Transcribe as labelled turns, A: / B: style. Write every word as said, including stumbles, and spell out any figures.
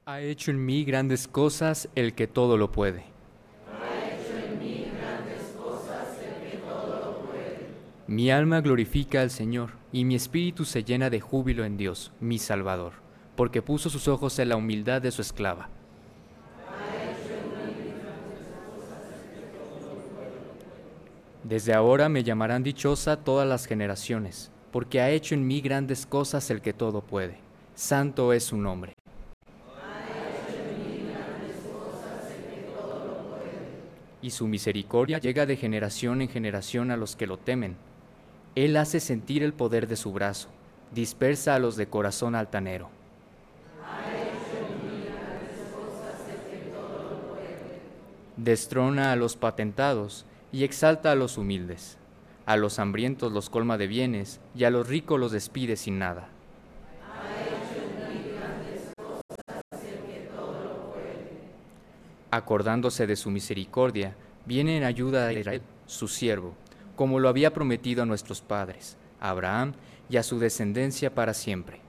A: Ha hecho en mí grandes cosas el que todo lo puede.
B: Ha hecho en mí grandes cosas el que todo lo puede.
A: Mi alma glorifica al Señor, y mi espíritu se llena de júbilo en Dios, mi Salvador, porque puso sus ojos en la humildad de su esclava. Desde ahora me llamarán dichosa todas las generaciones, porque ha hecho en mí grandes cosas el que todo puede. Santo es su nombre. Y su misericordia llega de generación en generación a los que lo temen. Él hace sentir el poder de su brazo, dispersa a los de corazón altanero. Destrona a los patentados y exalta a los humildes. A los hambrientos los colma de bienes y a los ricos los despide sin nada. Acordándose de su misericordia, viene en ayuda a Israel, su siervo, como lo había prometido a nuestros padres, a Abraham y a su descendencia para siempre.